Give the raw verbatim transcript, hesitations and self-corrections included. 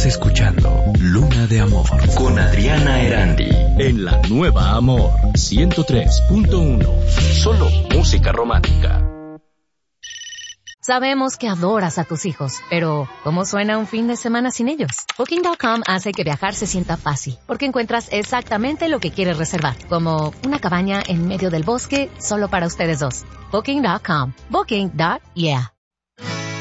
escuchando Luna de Amor con Adriana Erandi en la nueva Amor ciento tres punto uno. Solo música romántica. Sabemos que adoras a tus hijos, pero ¿cómo suena un fin de semana sin ellos? Booking punto com hace que viajar se sienta fácil, porque encuentras exactamente lo que quieres reservar, como una cabaña en medio del bosque solo para ustedes dos. Booking punto com. Booking. Yeah.